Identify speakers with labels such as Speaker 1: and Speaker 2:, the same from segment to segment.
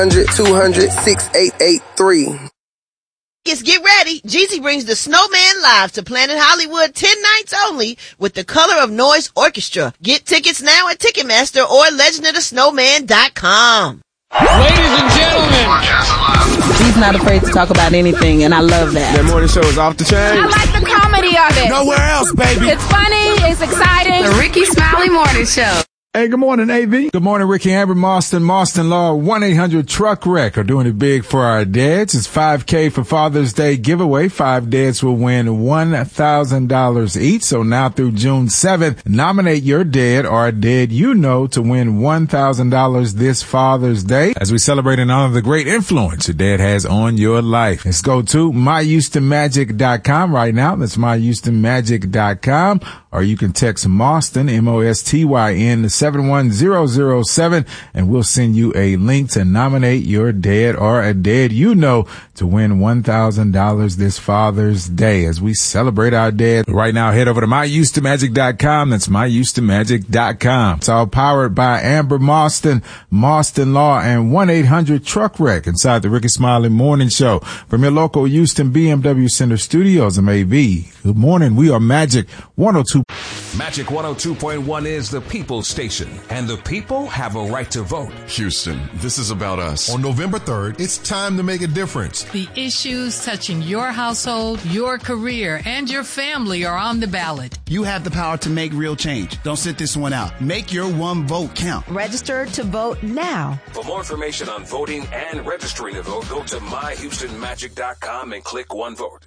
Speaker 1: 1-200-6883.
Speaker 2: Get ready. Jeezy brings the Snowman live to Planet Hollywood 10 nights only with the Color of Noise Orchestra. Get tickets now at Ticketmaster or legendofthesnowman.com.
Speaker 3: Ladies and gentlemen,
Speaker 4: he's not afraid to talk about anything, and I love that.
Speaker 5: That morning show is off the chain.
Speaker 6: I like the comedy of it.
Speaker 5: Nowhere else, baby.
Speaker 6: It's funny. It's exciting.
Speaker 7: The Ricky Smiley Morning Show.
Speaker 8: Hey, good morning, AV. Good morning, Ricky Amber, Marston Law, 1-800-TRUCK-WRECK are doing it big for our dads. It's $5K for Father's Day giveaway. 5 dads will win $1,000 each. So now through June 7th, nominate your dad or a dad you know to win $1,000 this Father's Day as we celebrate and honor the great influence your dad has on your life. Let's go to myhoustonmagic.com right now. That's myhoustonmagic.com. Or you can text Marston, MOSTYN, 71007, and we'll send you a link to nominate your dad or a dad you know to win $1,000 this Father's Day as we celebrate our dad. Right now, head over to myhoustonmagic.com. That's myhoustonmagic.com. It's all powered by Amber Marston Law, and 1-800-TRUCK-WRECK inside the Ricky Smiley Morning Show from your local Houston BMW Center studios. I'm AV. Good morning. We are Magic 102.
Speaker 9: Magic 102.1 is the people's station, and the people have a right to vote.
Speaker 10: Houston, this is about us. On November 3rd, it's time to make a difference.
Speaker 11: The issues touching your household, your career, and your family are on the ballot.
Speaker 12: You have the power to make real change. Don't sit this one out. Make your one vote count.
Speaker 13: Register to vote now.
Speaker 9: For more information on voting and registering to vote, go to myhoustonmagic.com and click One Vote.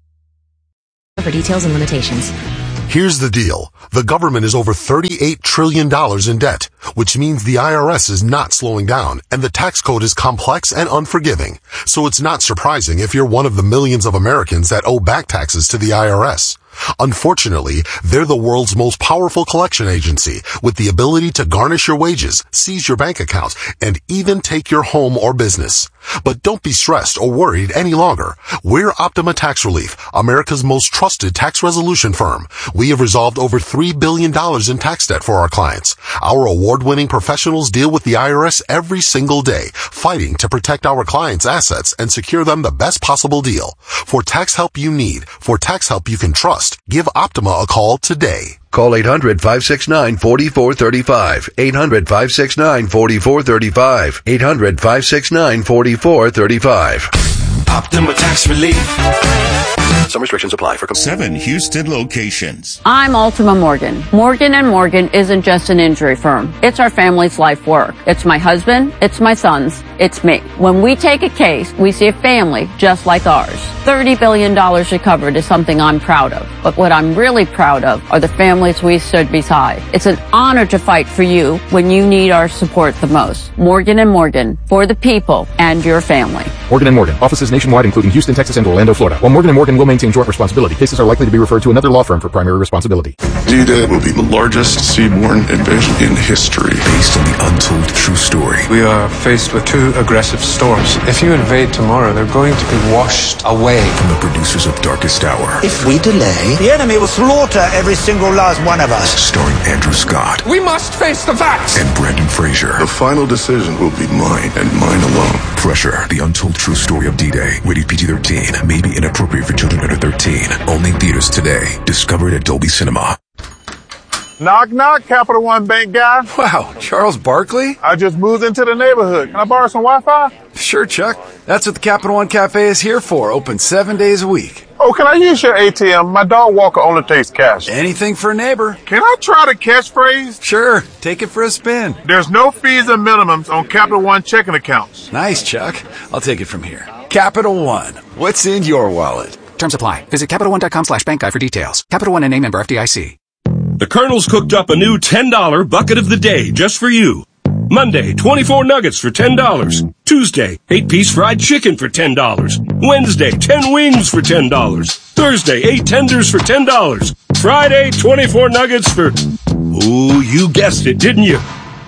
Speaker 14: For details and limitations.
Speaker 15: Here's the deal. The government is over $38 trillion in debt, which means the IRS is not slowing down, and the tax code is complex and unforgiving. So it's not surprising if you're one of the millions of Americans that owe back taxes to the IRS. Unfortunately, they're the world's most powerful collection agency with the ability to garnish your wages, seize your bank accounts, and even take your home or business. But don't be stressed or worried any longer. We're Optima Tax Relief, America's most trusted tax resolution firm. We have resolved over $3 billion in tax debt for our clients. Our award-winning professionals deal with the IRS every single day, fighting to protect our clients' assets and secure them the best possible deal. For tax help you need, for tax help you can trust, give Optima a call today.
Speaker 16: Call 800-569-4435. 800-569-4435. 800-569-4435.
Speaker 17: Optima Tax Relief.
Speaker 16: Some restrictions apply for
Speaker 18: 7 Houston locations.
Speaker 19: I'm Ultima Morgan. Morgan & Morgan isn't just an injury firm. It's our family's life work. It's my husband. It's my sons. It's me. When we take a case, we see a family just like ours. $30 billion recovered is something I'm proud of. But what I'm really proud of are the families we stood beside. It's an honor to fight for you when you need our support the most. Morgan & Morgan, for the people and your family.
Speaker 20: Morgan & Morgan, offices nationwide including Houston, Texas, and Orlando, Florida. While Morgan & Morgan will maintain joint responsibility, cases are likely to be referred to another law firm for primary responsibility.
Speaker 10: D-Day will be the largest seaborne invasion in history.
Speaker 9: Based on the untold true story.
Speaker 4: We are faced with 2 aggressive storms. If you invade tomorrow, they're going to be washed away.
Speaker 9: From the producers of Darkest Hour.
Speaker 7: If we delay, the enemy will slaughter every single last one of us.
Speaker 9: Starring Andrew Scott.
Speaker 4: We must face the facts.
Speaker 9: And Brandon Fraser.
Speaker 10: The final decision will be mine and mine alone.
Speaker 9: Pressure, the untold true story of D-Day. Rated PG-13. May be inappropriate for children under 13. Only in theaters today. Discovered at Dolby Cinema.
Speaker 5: Knock, knock, Capital One Bank guy.
Speaker 3: Wow, Charles Barkley?
Speaker 5: I just moved into the neighborhood. Can I borrow some Wi-Fi?
Speaker 3: Sure, Chuck. That's what the Capital One Cafe is here for. Open 7 days a week.
Speaker 5: Oh, can I use your ATM? My dog walker only takes cash.
Speaker 3: Anything for a neighbor.
Speaker 5: Can I try the catchphrase?
Speaker 3: Sure. Take it for a spin.
Speaker 5: There's no fees and minimums on Capital One checking accounts.
Speaker 3: Nice, Chuck. I'll take it from here. Capital One. What's in your wallet?
Speaker 13: Terms apply. Visit CapitalOne.com/bank guide for details. Capital One and a member FDIC.
Speaker 12: The Colonel's cooked up a new $10 bucket of the day just for you. Monday, 24 nuggets for $10. Tuesday, 8-piece fried chicken for $10. Wednesday, 10 wings for $10. Thursday, 8 tenders for $10. Friday, 24 nuggets for... Ooh, you guessed it, didn't you?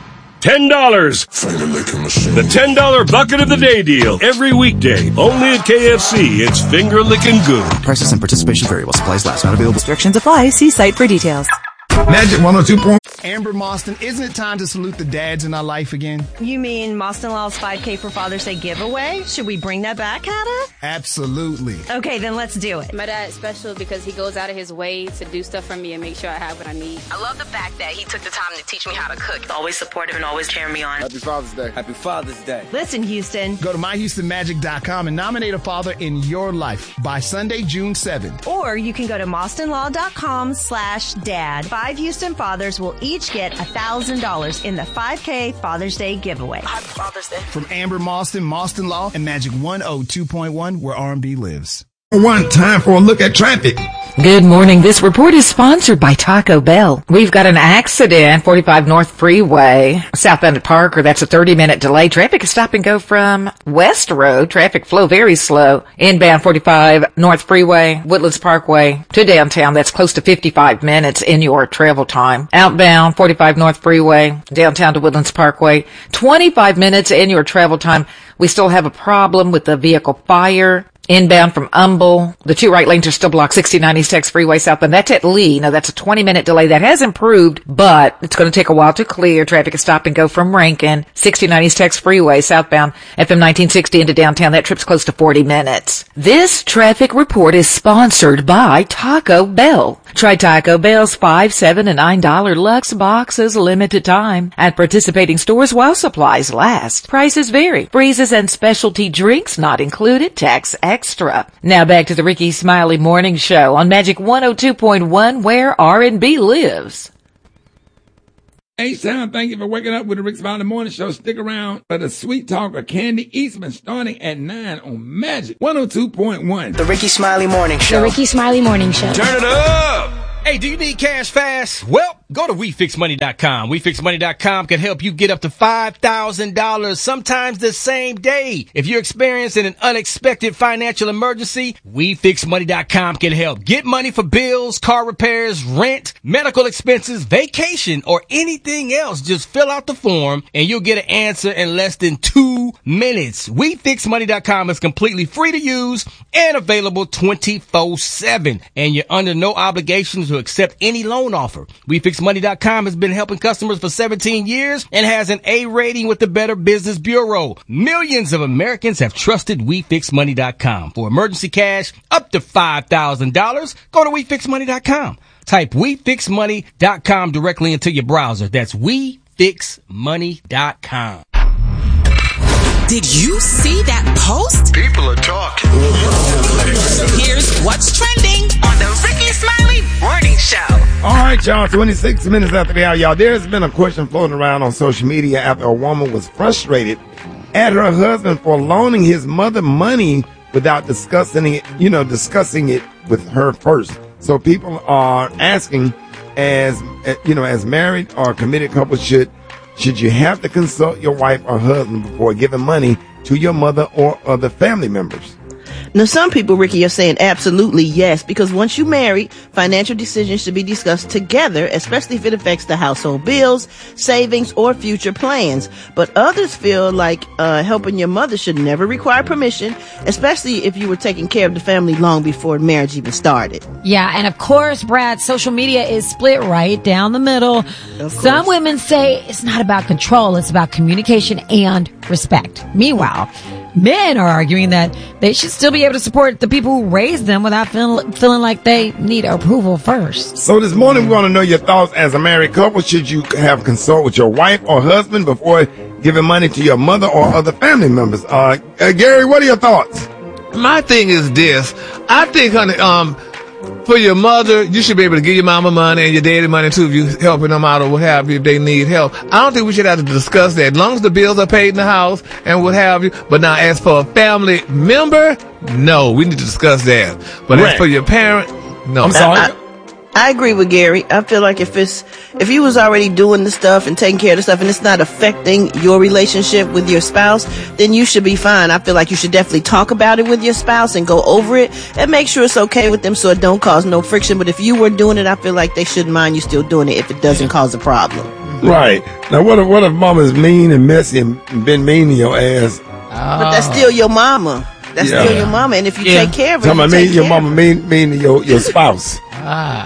Speaker 12: $10. The $10 bucket of the day deal. Every weekday. Only at KFC. It's finger licking good.
Speaker 13: Prices and participation vary while supplies last. Not available. Restrictions apply. See site for details.
Speaker 8: Magic 102.
Speaker 21: Amber Moston, isn't it time to salute the dads in our life again?
Speaker 22: You mean Moston Law's 5K for Father's Day giveaway? Should we bring that back, Hannah?
Speaker 21: Absolutely.
Speaker 22: Okay, then let's do it.
Speaker 23: My dad's special because he goes out of his way to do stuff for me and make sure I have what I need.
Speaker 24: I love the fact that he took the time to teach me how to cook. Always supportive and always cheering me on.
Speaker 25: Happy Father's Day.
Speaker 24: Happy Father's Day.
Speaker 22: Listen, Houston.
Speaker 21: Go to myhoustonmagic.com and nominate a father in your life by Sunday, June 7th.
Speaker 22: Or you can go to MostonLaw.com/dad. 5 Houston fathers will each get $1,000 in the 5K Father's Day giveaway.
Speaker 24: Happy Father's Day.
Speaker 21: From Amber Moston, Moston Law, and Magic 102.1, where R&B lives.
Speaker 26: One time for a look at traffic.
Speaker 27: Good morning. This report is sponsored by Taco Bell. We've got an accident, 45 North Freeway, southbound at Parker. That's a 30-minute delay. Traffic is stop and go from West Road. Traffic flow very slow. Inbound 45 North Freeway, Woodlands Parkway to downtown. That's close to 55 minutes in your travel time. Outbound 45 North Freeway, downtown to Woodlands Parkway, 25 minutes in your travel time. We still have a problem with the vehicle fire. Inbound from Humble, the 2 right lanes are still blocked. 69 East Tex Freeway southbound. That's at Lee. Now that's a 20-minute delay. That has improved, but it's going to take a while to clear. Traffic is stop and go from Rankin. 69 East Tex Freeway southbound. FM 1960 into downtown. That trip's close to 40 minutes. This traffic report is sponsored by Taco Bell. Try Taco Bell's $5, $7, and $9 Lux boxes limited time at participating stores while supplies last. Prices vary. Freezes and specialty drinks not included. Tax extra. Now back to the Ricky Smiley Morning Show on Magic 102.1, where R&B lives.
Speaker 26: H-Town, thank you for waking up with the Ricky Smiley Morning Show. Stick around for the Sweet Talk of Candy Eastman starting at 9 on Magic 102.1.
Speaker 24: The Ricky Smiley Morning Show.
Speaker 6: The Ricky Smiley Morning Show.
Speaker 28: Turn it up! Hey, do you need cash fast? Well, go to WeFixMoney.com. WeFixMoney.com can help you get up to $5,000, sometimes the same day. If you're experiencing an unexpected financial emergency, WeFixMoney.com can help. Get money for bills, car repairs, rent, medical expenses, vacation, or anything else. Just fill out the form and you'll get an answer in less than 2 minutes. WeFixMoney.com is completely free to use and available 24/7. And you're under no obligations to accept any loan offer. WeFixMoney.com has been helping customers for 17 years and has an A rating with the Better Business Bureau. Millions of Americans have trusted WeFixMoney.com. For emergency cash up to $5,000, go to WeFixMoney.com. Type WeFixMoney.com directly into your browser. That's WeFixMoney.com.
Speaker 29: Did you see that post?
Speaker 15: People are talking.
Speaker 29: Here's what's trending on the Ricky Smiley Morning Show.
Speaker 26: All right, y'all, 26 minutes after the hour, y'all. There's been a question floating around on social media after a woman was frustrated at her husband for loaning his mother money without discussing it with her first. So people are asking, as married or committed couples, should you have to consult your wife or husband before giving money to your mother or other family members?
Speaker 2: Now, some people, Ricky, are saying absolutely yes, because once you marry, financial decisions should be discussed together, especially if it affects the household bills, savings, or future plans. But others feel like helping your mother should never require permission, especially if you were taking care of the family long before marriage even started.
Speaker 6: Yeah, and of course, Brad, social media is split right down the middle. Some women say it's not about control, it's about communication and respect. Meanwhile, men are arguing that they should still be able to support the people who raised them without feeling like they need approval first.
Speaker 26: So this morning we want to know your thoughts as a married couple. Should you have consult with your wife or husband before giving money to your mother or other family members? Gary, what are your thoughts?
Speaker 30: My thing is this. I think, honey, for your mother, you should be able to give your mama money and your daddy money too if you helping them out or what have you if they need help. I don't think we should have to discuss that. As long as the bills are paid in the house and what have you. But now as for a family member, no, we need to discuss that. But as for your parent, no.
Speaker 26: I'm sorry.
Speaker 2: I agree with Gary. I feel like if you was already doing the stuff and taking care of the stuff and it's not affecting your relationship with your spouse, then you should be fine. I feel like you should definitely talk about it with your spouse and go over it and make sure it's okay with them so it don't cause no friction. But if you were doing it, I feel like they shouldn't mind you still doing it if it doesn't cause a problem.
Speaker 26: Right. Now, what if mama's mean and messy and been mean to your ass?
Speaker 2: But that's still your mama. That's still your mama. And if you take care of her,
Speaker 26: your mama mean to your spouse.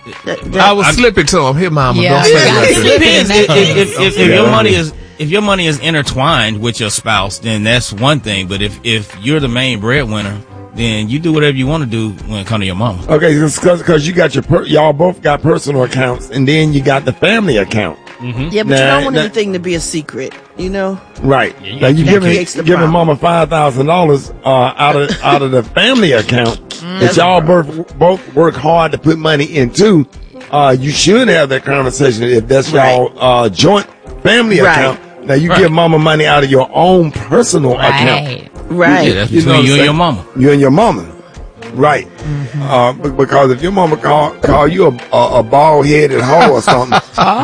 Speaker 30: I will slip it to him. Here, mama.
Speaker 6: Yeah,
Speaker 30: don't say
Speaker 6: it
Speaker 30: nothing.
Speaker 6: depends.
Speaker 1: If your money is intertwined with your spouse, then that's one thing. But if you're the main breadwinner, then you do whatever you want to do when it comes to your mama.
Speaker 26: Okay, because you got y'all both got personal accounts, and then you got the family account.
Speaker 1: Mm-hmm.
Speaker 2: Yeah, but you don't want anything to be a secret, you know?
Speaker 26: Right.
Speaker 1: Yeah,
Speaker 26: now you giving
Speaker 2: problem.
Speaker 26: mama $5,000 out of the family account that y'all both work hard to put money into. You should have that conversation if that's y'all joint family account. Now you give mama money out of your own personal account.
Speaker 2: Right.
Speaker 1: Yeah, that's between you and your mama.
Speaker 26: You and your mama. Right. Because if your mama call you a bald-headed hoe or something,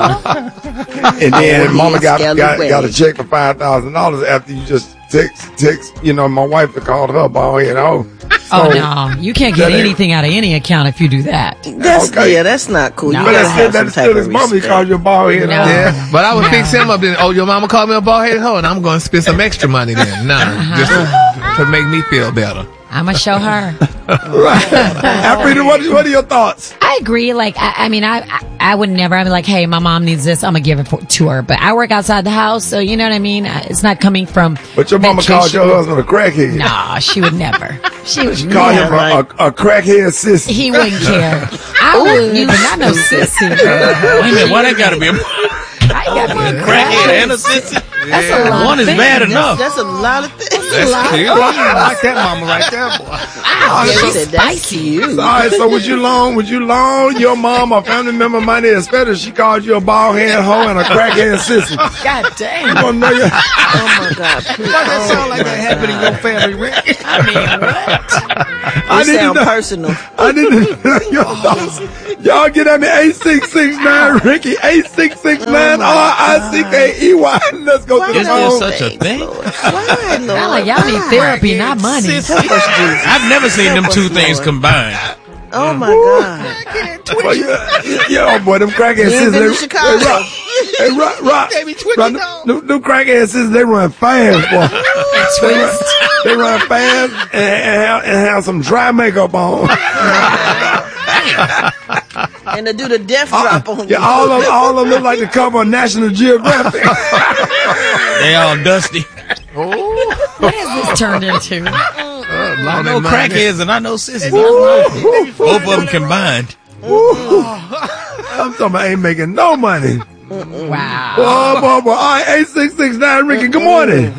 Speaker 26: and then mama got a check for $5,000 after you just text, my wife called her a bald-headed hoe.
Speaker 6: So, no, you can't get anything out of any account if you do that.
Speaker 2: That's not cool.
Speaker 6: No.
Speaker 2: You gotta have some type of
Speaker 26: his mama called you a bald-headed hoe.
Speaker 30: Yeah, but I would fix him up then. Oh, your mama called me a bald-headed hoe, and I'm going to spend some extra money then. Just to make me feel better.
Speaker 6: I'm going to show her.
Speaker 26: Afrida, what are your thoughts?
Speaker 6: I agree. Like, I would never. I'd be like, hey, my mom needs this. I'm going to give it to her. But I work outside the house, so you know what I mean? It's not coming from.
Speaker 26: But your mama called your husband a crackhead.
Speaker 6: Nah, she would never. She would
Speaker 26: call him a crackhead sissy.
Speaker 6: He wouldn't care. I would, but not no sissy.
Speaker 1: Wait a minute, why that got to be a crackhead and a sissy?
Speaker 6: That's a lot.
Speaker 1: One is bad enough.
Speaker 2: That's a lot of things.
Speaker 30: That's cute. I like that mama right there, boy.
Speaker 2: That's cute.
Speaker 26: All right, so would you loan your mom or family member money, especially if she called you a bald-head hoe and a crackhead sissy?
Speaker 6: God damn.
Speaker 26: You gonna know
Speaker 2: Oh my God.
Speaker 30: Why that sound like that happened in your family, Rick?
Speaker 6: I mean, what?
Speaker 2: It sound personal.
Speaker 26: I didn't know your thoughts. Y'all get at me 8669 Ricky 8669 RICKEY. Let's go to the
Speaker 1: Is
Speaker 26: phone.
Speaker 1: there such a thing?
Speaker 2: Why, Lord?
Speaker 6: Sound like y'all need therapy, not money.
Speaker 1: I've never seen them two things combined.
Speaker 2: Oh my God.
Speaker 26: Well, yeah, boy, them crackhead
Speaker 2: You ain't been to
Speaker 26: sisters.
Speaker 2: Chicago.
Speaker 26: Hey, rock. Them crackhead sisters, they run fast, boy. They run fast and have some dry makeup on.
Speaker 2: And to do the death drop on you.
Speaker 26: Yeah, all of them look like the cover of National Geographic.
Speaker 1: They all dusty.
Speaker 6: What has this turned into?
Speaker 1: I know crackheads and I know sissies. Both of them combined.
Speaker 26: I'm talking about I ain't making no money.
Speaker 6: Wow.
Speaker 26: Boy. All right, 8669 Ricky, good morning.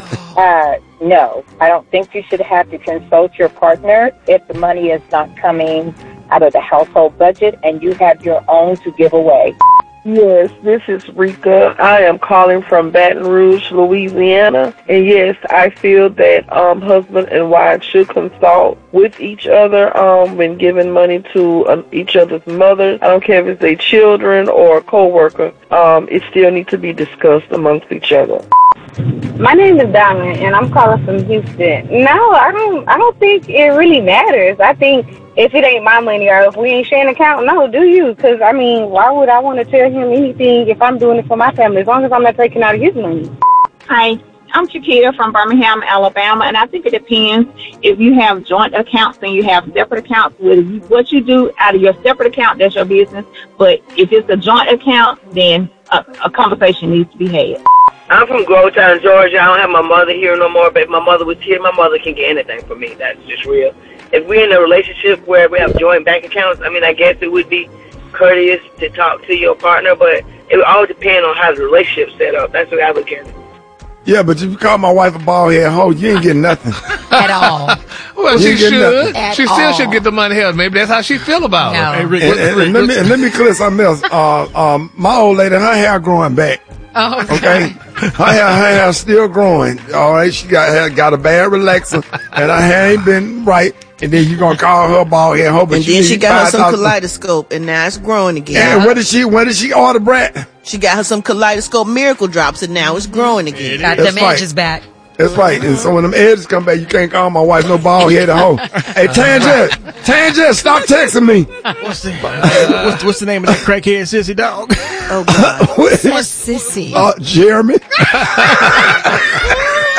Speaker 7: No, I don't think you should have to consult your partner if the money is not coming out of the household budget and you have your own to give away.
Speaker 11: Yes, this is Rika. I am calling from Baton Rouge, Louisiana. And yes, I feel that husband and wife should consult with each other when giving money to each other's mothers. I don't care if it's their children or a co-worker. It still needs to be discussed amongst each other.
Speaker 14: My name is Diamond, and I'm calling from Houston. No, I don't think it really matters. I think if it ain't my money or if we ain't sharing an account, no, do you? Because, I mean, why would I want to tell him anything if I'm doing it for my family, as long as I'm not taking out of his money?
Speaker 16: Hi, I'm Shakira from Birmingham, Alabama, and I think it depends if you have joint accounts and you have separate accounts. What you do out of your separate account, that's your business. But if it's a joint account, then a conversation needs to be had.
Speaker 17: I'm from Grovetown, Georgia. I don't have my mother here no more, but if my mother was here, my mother can get anything from me. That's just real. If we're in a relationship where we have joint bank accounts, I mean, I guess it would be courteous to talk to your partner, but it would all depend on how the relationship's set up. That's the way I look at it.
Speaker 26: Yeah, but if you call my wife a bald-head hoe, you ain't getting nothing.
Speaker 6: At all.
Speaker 30: Well, she should.
Speaker 6: At
Speaker 30: She still
Speaker 6: all.
Speaker 30: should get the money held. Maybe that's how she feel about
Speaker 6: No.
Speaker 30: it. Hey, Rick,
Speaker 26: And let me clear something else. My old lady, her hair growing back.
Speaker 6: Oh,
Speaker 26: Okay, her hair still growing. All right, she got a bad relaxer, and her hair ain't been right. And then you gonna call her bald head hoe, but
Speaker 2: And then she got her some kaleidoscope, and now it's growing again.
Speaker 26: And when did she order, Brad?
Speaker 2: She got her some kaleidoscope miracle drops, and now it's growing again.
Speaker 6: Got
Speaker 26: That's
Speaker 6: them
Speaker 26: right.
Speaker 6: edges back.
Speaker 26: That's right. And so when them edges come back, you can't call my wife no bald headed hoe. Hey, Tangent, stop texting me.
Speaker 28: What's the name of that crackhead sissy dog?
Speaker 2: Oh God,
Speaker 6: What's sissy?
Speaker 26: Jeremy.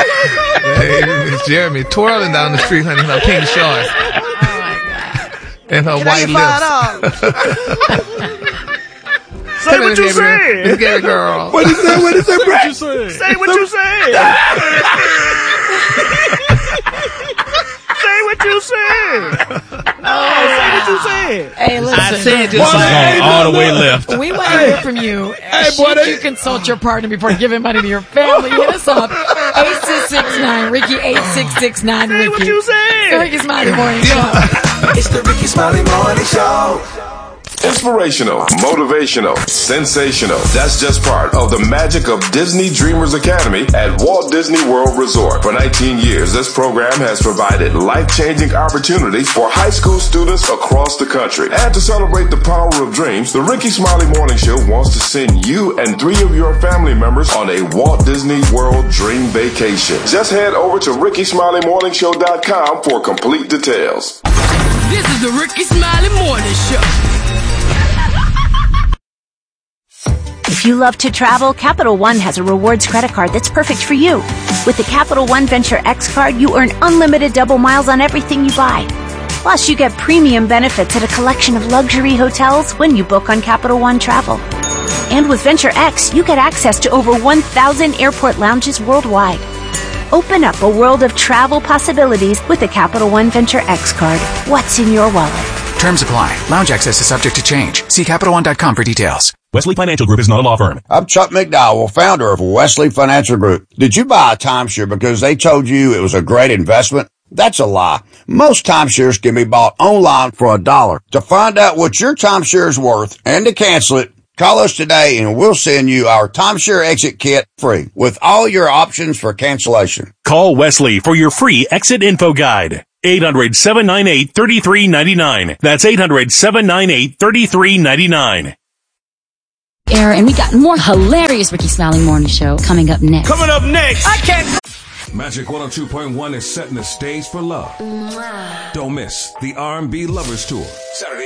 Speaker 30: Hey, it's Jeremy twirling down the street, honey, in her pink shorts. And her white lips.
Speaker 26: Say what you said.
Speaker 30: Let's get it, girl.
Speaker 26: What is that? What is that, Brett?
Speaker 29: Say what you said.
Speaker 26: Say what you said. Say what you said.
Speaker 6: Hey, listen.
Speaker 1: I said just all the way left.
Speaker 6: We want to hear from you. Should you consult your partner before giving money to your family? Hit us up. 8669 Ricky 8669 Ricky.
Speaker 29: Say what you said.
Speaker 6: The Ricky Smiley Morning Show.
Speaker 29: It's the Ricky Smiley Morning Show.
Speaker 3: Inspirational, motivational, sensational. That's just part of the magic of Disney Dreamers Academy at Walt Disney World Resort. For 19 years, this program has provided life-changing opportunities for high school students across the country. And to celebrate the power of dreams, the Ricky Smiley Morning Show wants to send you and 3 of your family members on a Walt Disney World Dream Vacation. Just head over to RickySmileyMorningShow.com for complete details.
Speaker 29: This is the Ricky Smiley Morning Show.
Speaker 4: If you love to travel, Capital One has a rewards credit card that's perfect for you. With the Capital One Venture X card, you earn unlimited double miles on everything you buy. Plus, you get premium benefits at a collection of luxury hotels when you book on Capital One Travel. And with Venture X, you get access to over 1,000 airport lounges worldwide. Open up a world of travel possibilities with the Capital One Venture X card. What's in your wallet?
Speaker 13: Terms apply. Lounge access is subject to change. See CapitalOne.com for details.
Speaker 5: Wesley Financial Group is not a law firm.
Speaker 9: I'm Chuck McDowell, founder of Wesley Financial Group. Did you buy a timeshare because they told you it was a great investment? That's a lie. Most timeshares can be bought online for $1. To find out what your timeshare is worth and to cancel it, call us today and we'll send you our timeshare exit kit free with all your options for cancellation.
Speaker 5: Call Wesley for your free exit info guide. 800-798-3399. That's 800-798-3399.
Speaker 10: And we got more hilarious Ricky Smiley Morning Show coming up next.
Speaker 28: Coming up next.
Speaker 10: I can't.
Speaker 12: Magic 102.1 is setting the stage for love. Don't miss the R&B Lovers Tour. Saturday